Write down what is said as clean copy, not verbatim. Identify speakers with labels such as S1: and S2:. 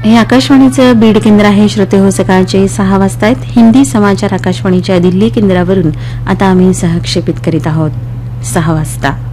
S1: हे आकाशवाणीचं बीड केंद्र आहे. श्रोते हो, सकाळचे 6 वाजता आहेत. हिंदी समाचार आकाशवाणीच्या दिल्ली केंद्रावरून आता आम्ही सहक्षेपित करीत आहोत 6 वाजता.